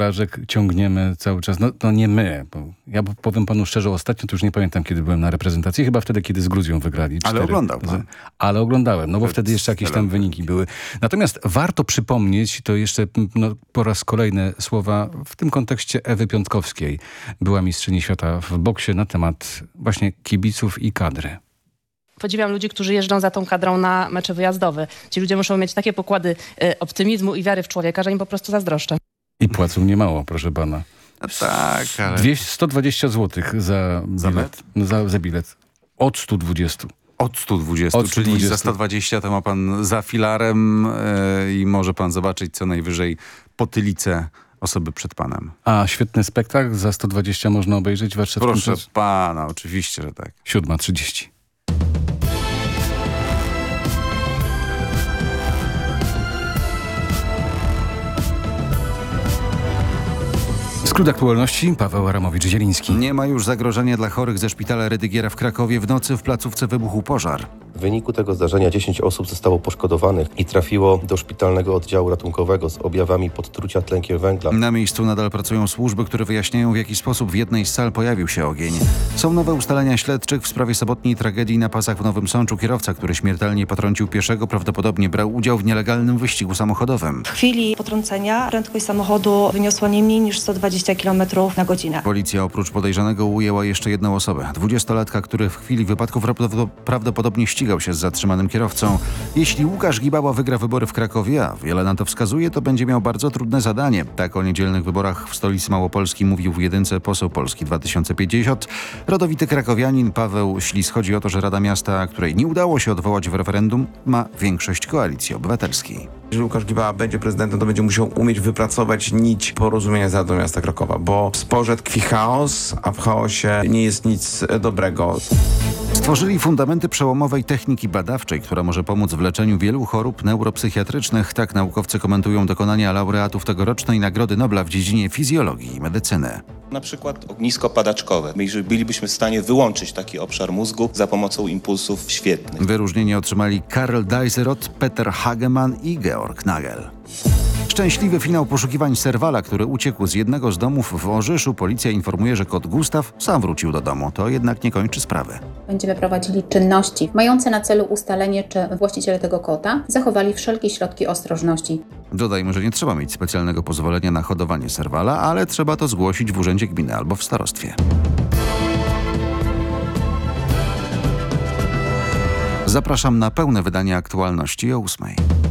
porażek ciągniemy cały czas. No nie my, bo ja powiem panu szczerze, ostatnio to już nie pamiętam, kiedy byłem na reprezentacji, chyba wtedy, kiedy z Gruzją wygrali. Ale oglądał pan. Ale oglądałem, no bo wtedy jeszcze jakieś tam wyniki były. Natomiast warto przypomnieć, to jeszcze po raz kolejny słowa w tym kontekście Ewy Piątkowskiej. Była mistrzyni świata w boksie na temat właśnie kibiców i kadry. Podziwiam ludzi, którzy jeżdżą za tą kadrą na mecze wyjazdowe. Ci ludzie muszą mieć takie pokłady optymizmu i wiary w człowieka, że im po prostu zazdroszczę. I płacą niemało, proszę pana. No tak, ale... 120 zł za bilet. Za bilet. Od 120. Od 120, czyli za 120 to ma pan za filarem i może pan zobaczyć co najwyżej potylicę osoby przed panem. A świetny spektakl za 120 można obejrzeć w warszawskim... Proszę pana, oczywiście, że tak. 7:30. Skrót aktualności, Paweł Aramowicz-Zieliński. Nie ma już zagrożenia dla chorych ze szpitala Rydygiera w Krakowie. W nocy w placówce wybuchł pożar. W wyniku tego zdarzenia 10 osób zostało poszkodowanych i trafiło do szpitalnego oddziału ratunkowego z objawami podtrucia tlenkiem węgla. Na miejscu nadal pracują służby, które wyjaśniają, w jaki sposób w jednej z sal pojawił się ogień. Są nowe ustalenia śledczych w sprawie sobotniej tragedii na pasach w Nowym Sączu. Kierowca, który śmiertelnie potrącił pieszego, prawdopodobnie brał udział w nielegalnym wyścigu samochodowym. W chwili potrącenia prędkość samochodu wyniosła nie mniej niż 120 km na godzinę. Policja oprócz podejrzanego ujęła jeszcze jedną osobę. 20-latka, który w chwili wypadku prawdopodobnie ścigał się z zatrzymanym kierowcą. Jeśli Łukasz Gibała wygra wybory w Krakowie, a wiele na to wskazuje, to będzie miał bardzo trudne zadanie. Tak o niedzielnych wyborach w stolicy Małopolski mówił w jedynce poseł Polski 2050. Rodowity krakowianin Paweł Ślis. Chodzi o to, że Rada Miasta, której nie udało się odwołać w referendum, ma większość Koalicji Obywatelskiej. Jeżeli Łukasz Gibała będzie prezydentem, to będzie musiał umieć wypracować nić porozumienia z Radą Miasta Krakowa, bo w sporze tkwi chaos, a w chaosie nie jest nic dobrego. Stworzyli fundamenty przełomowej techniki badawczej, która może pomóc w leczeniu wielu chorób neuropsychiatrycznych. Tak naukowcy komentują dokonania laureatów tegorocznej Nagrody Nobla w dziedzinie fizjologii i medycyny. Na przykład ognisko padaczkowe. Jeżeli bylibyśmy w stanie wyłączyć taki obszar mózgu za pomocą impulsów świetlnych. Wyróżnienie otrzymali Karl Deiserot, Peter Hagemann i Georg Nagel. Szczęśliwy finał poszukiwań Serwala, który uciekł z jednego z domów w Orzyszu. Policja informuje, że kot Gustaw sam wrócił do domu. To jednak nie kończy sprawy. Będziemy prowadzili czynności mające na celu ustalenie, czy właściciele tego kota zachowali wszelkie środki ostrożności. Dodajmy, że nie trzeba mieć specjalnego pozwolenia na hodowanie serwala, ale trzeba to zgłosić w urzędzie gminy albo w starostwie. Zapraszam na pełne wydanie aktualności o 8:00.